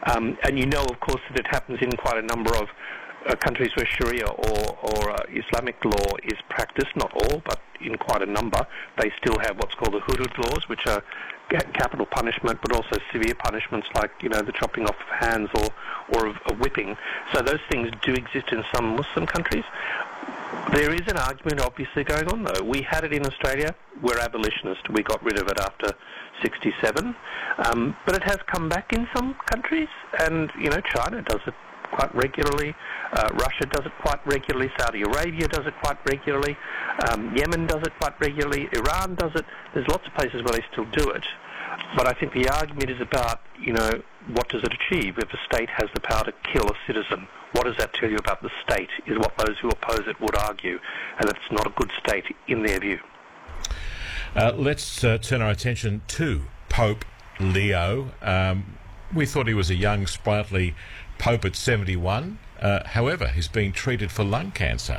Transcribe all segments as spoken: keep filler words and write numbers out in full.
Um, and you know, of course, that it happens in quite a number of uh, countries where Sharia or, or uh, Islamic law is practiced, not all, but in quite a number. They still have what's called the hudud laws, which are capital punishment, but also severe punishments like, you know, the chopping off of hands or, or of, of whipping. So those things do exist in some Muslim countries. There is an argument obviously going on, though. We had it in Australia. We're abolitionists. We got rid of it after sixty-seven. Um, but it has come back in some countries, and, you know, China does it quite regularly. Uh, Russia does it quite regularly. Saudi Arabia does it quite regularly. Um, Yemen does it quite regularly. Iran does it. There's lots of places where they still do it. But I think the argument is about, you know, what does it achieve? If a state has the power to kill a citizen, what does that tell you about the state, is what those who oppose it would argue. And it's not a good state in their view. Uh, let's uh, turn our attention to Pope Leo. Um, we thought he was a young, sprightly Pope at seventy-one. Uh, however, he's being treated for lung cancer.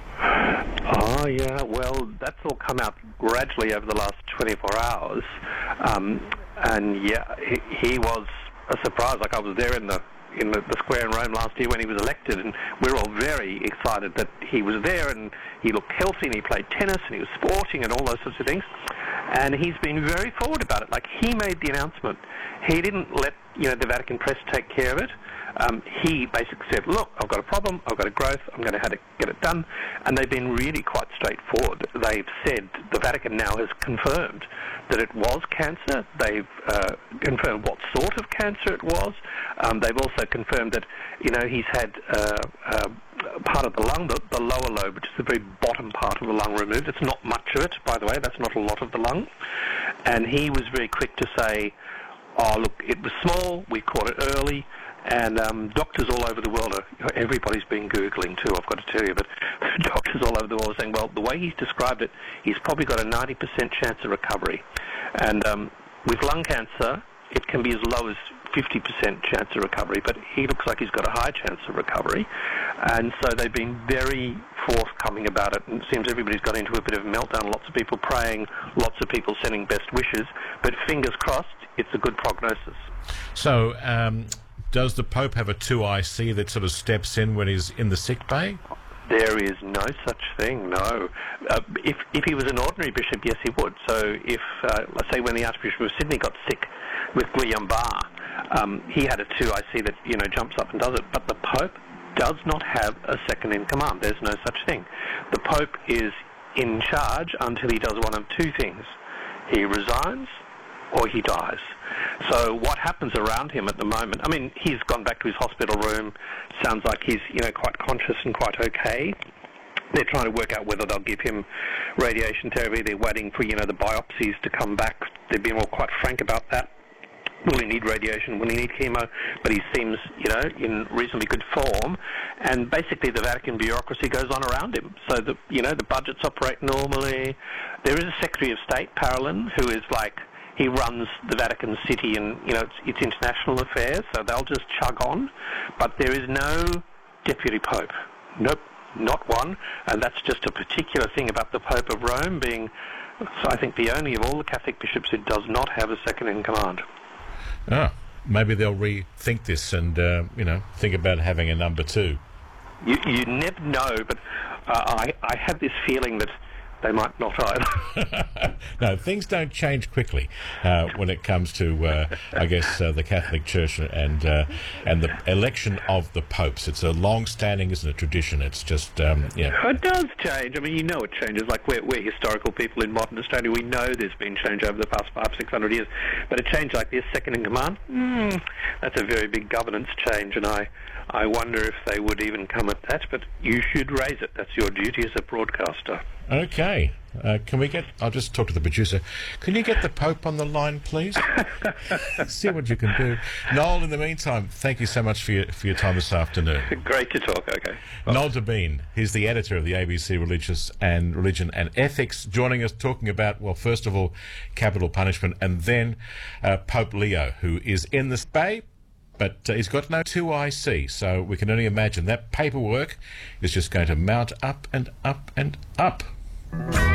Oh, yeah, well, that's all come out gradually over the last twenty-four hours. Um, and, yeah, he, he was a surprise. Like, I was there in the in the, the square in Rome last year when he was elected, and we were all very excited that he was there, and he looked healthy, and he played tennis, and he was sporting, and all those sorts of things. And he's been very forward about it. Like, he made the announcement. He didn't let, you know, the Vatican press take care of it. Um, he basically said, look, I've got a problem, I've got a growth, I'm going to have to get it done. And they've been really quite straightforward. They've said, the Vatican now has confirmed that it was cancer. They've uh, confirmed what sort of cancer it was. Um, they've also confirmed that, you know, he's had uh, uh, part of the lung, the, the lower lobe, which is the very bottom part of the lung removed. It's not much of it, by the way. That's not a lot of the lung. And he was very quick to say, oh, look, it was small, we caught it early. And um, doctors all over the world, are, everybody's been Googling too, I've got to tell you, but doctors all over the world are saying, well, the way he's described it, he's probably got a ninety percent chance of recovery. And um, with lung cancer, it can be as low as fifty percent chance of recovery, but he looks like he's got a high chance of recovery. And so they've been very forthcoming about it, and it seems everybody's got into a bit of a meltdown, lots of people praying, lots of people sending best wishes, but fingers crossed, it's a good prognosis. So, um... does the Pope have a two I C that sort of steps in when he's in the sick bay? There is no such thing, no. Uh, if if he was an ordinary bishop, yes, he would. So if, uh, let's say when the Archbishop of Sydney got sick with Guillain-Barré, um, he had a two I C that, you know, jumps up and does it. But the Pope does not have a second-in-command. There's no such thing. The Pope is in charge until he does one of two things. He resigns or he dies. So what happens around him at the moment, I mean, he's gone back to his hospital room, sounds like he's, you know, quite conscious and quite okay. They're trying to work out whether they'll give him radiation therapy. They're waiting for, you know, the biopsies to come back. They've been all quite frank about that. Will he need radiation? Will he need chemo? But he seems, you know, in reasonably good form. And basically the Vatican bureaucracy goes on around him. So, the, you know, the budgets operate normally. There is a Secretary of State, Parolin, who is like, he runs the Vatican City and, you know, it's, it's international affairs, so they'll just chug on. But there is no deputy pope. Nope, not one. And that's just a particular thing about the Pope of Rome being, so I think, the only of all the Catholic bishops who does not have a second-in-command. Ah, maybe they'll rethink this and, uh, you know, think about having a number two. You, you never know, but uh, I, I have this feeling that they might not either. No, things don't change quickly uh, when it comes to, uh, I guess, uh, the Catholic Church and uh, and the election of the popes. It's a long-standing, isn't it, tradition? It's just, um, yeah. It does change. I mean, you know it changes. Like, we're, we're historical people in modern Australia. We know there's been change over the past five, six hundred years. But a change like this, second in command, mm, that's a very big governance change, and I, I wonder if they would even come at that. But you should raise it. That's your duty as a broadcaster. Okay. Uh, can we get... I'll just talk to the producer. Can you get the Pope on the line, please? See what you can do. Noel, in the meantime, thank you so much for your, for your time this afternoon. Great to talk, okay. Bye. Noel Debien, he's the editor of the A B C Religious and Religion and Ethics, joining us talking about, well, first of all, capital punishment, and then uh, Pope Leo, who is in the bay, but uh, he's got no two I C, so we can only imagine that paperwork is just going to mount up and up and up.